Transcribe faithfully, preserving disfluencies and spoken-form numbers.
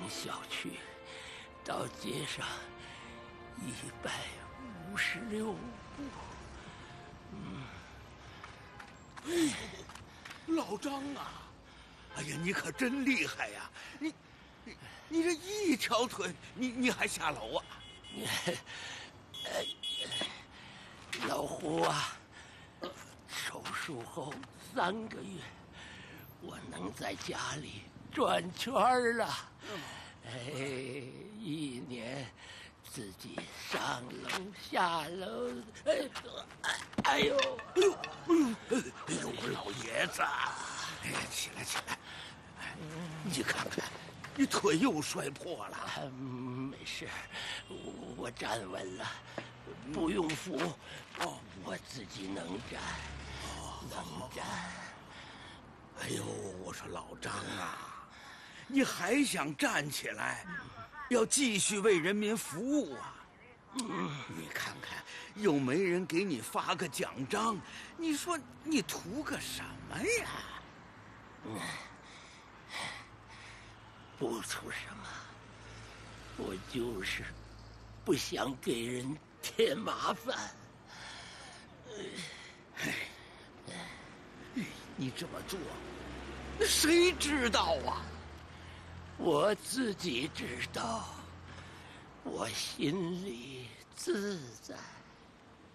小区到街上一百五十六步。嗯， 哎，老张啊，哎呀，你可真厉害呀！你，你，你这一条腿，你你还下楼啊？ 哎，老胡啊，手术后三个月，我能在家里转圈了。哎，一年自己上楼下楼，哎，哎呦， 哎呦，哎呦，哎呦，我老爷子，哎呀，起来起来，哎，你看看，你腿又摔破了。 啊、没事，我我站稳了，不用扶，哦，我自己能站，哦，能站。 哎呦，我说老张啊，你还想站起来，要继续为人民服务啊？嗯，你看看，又没人给你发个奖章，你说你图个什么呀？ 嗯，不图什么，我就是不想给人添麻烦。 哎，你这么做，那谁知道啊？ 我自己知道，我心里自在。